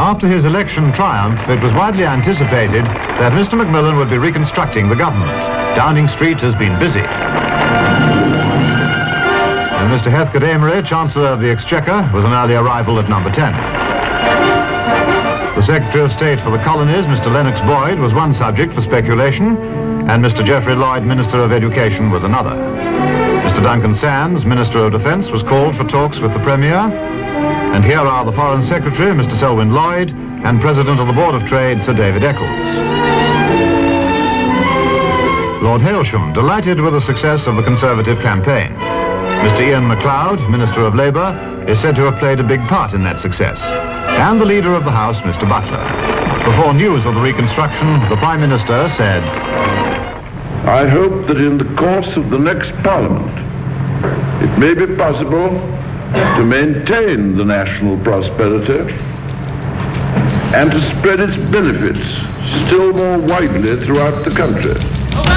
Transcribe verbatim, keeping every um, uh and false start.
After his election triumph, it was widely anticipated that Mister Macmillan would be reconstructing the government. Downing Street has been busy. And Mister Heathcote Amory, Chancellor of the Exchequer, was an early arrival at number ten. The Secretary of State for the Colonies, Mister Lennox Boyd, was one subject for speculation, and Mister Geoffrey Lloyd, Minister of Education, was another. Mister Duncan Sands, Minister of Defence, was called for talks with the Premier, and here are the Foreign Secretary, Mister Selwyn Lloyd, and President of the Board of Trade, Sir David Eccles. Lord Hailsham, delighted with the success of the Conservative campaign. Mister Ian MacLeod, Minister of Labour, is said to have played a big part in that success. And the Leader of the House, Mister Butler. Before news of the reconstruction, the Prime Minister said, I hope that in the course of the next Parliament, it may be possible to maintain the national prosperity and to spread its benefits still more widely throughout the country.